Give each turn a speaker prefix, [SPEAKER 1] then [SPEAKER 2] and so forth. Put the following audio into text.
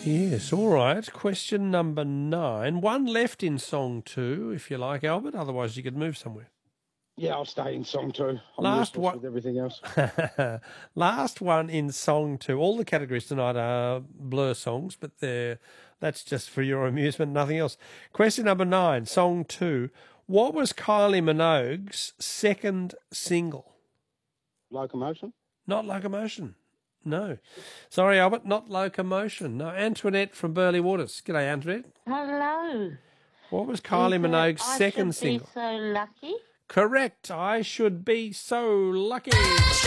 [SPEAKER 1] Yes, all right. Question number 9. One left in song 2, if you like, Albert. Otherwise, you could move somewhere.
[SPEAKER 2] Yeah, I'll stay in song 2. I'm
[SPEAKER 1] Last
[SPEAKER 2] useless
[SPEAKER 1] one.
[SPEAKER 2] with everything else.
[SPEAKER 1] Last one in song 2. All the categories tonight are Blur songs, but that's just for your amusement, nothing else. Question number 9, song 2. What was Kylie Minogue's second single?
[SPEAKER 2] Locomotion?
[SPEAKER 1] Not Locomotion. No. Sorry, Albert, not Locomotion. No, Antoinette from Burley Waters. G'day, Antoinette.
[SPEAKER 3] Hello.
[SPEAKER 1] What was Kylie Minogue's second
[SPEAKER 3] I should be
[SPEAKER 1] single?
[SPEAKER 3] so lucky.
[SPEAKER 1] Correct. I should be so lucky.